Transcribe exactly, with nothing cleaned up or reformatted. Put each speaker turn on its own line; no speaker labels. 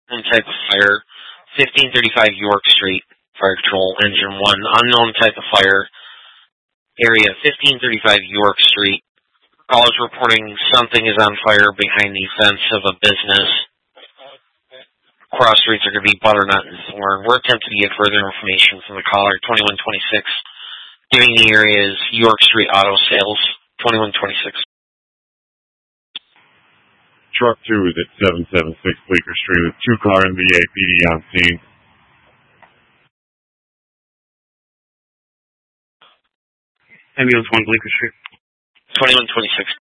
unknown type of fire, fifteen thirty-five York Street, Fire Control, Engine one, unknown type of fire, area fifteen thirty-five York Street. Callers reporting something is on fire behind the fence of a business. Cross streets are going to be Butternut and Thorn. We're attempting to get further information from the caller, twenty-one twenty-six, giving the area is York Street Auto Sales, twenty-one twenty-six.
Truck two is at seven seventy-six Bleecker Street with two car M V A P D on scene.
Ambulance one Bleecker Street.
twenty-one twenty-six.